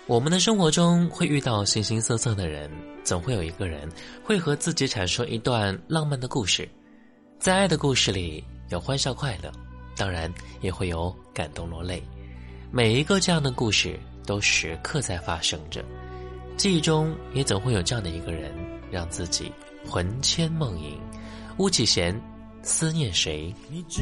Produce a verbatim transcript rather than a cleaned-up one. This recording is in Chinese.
我们的生活中会遇到形形色色的人，总会有一个人会和自己阐述一段浪漫的故事。在爱的故事里，有欢笑快乐，当然也会有感动落泪。每一个这样的故事都时刻在发生着，记忆中也总会有这样的一个人，让自己魂牵梦萦。巫启贤，思念谁？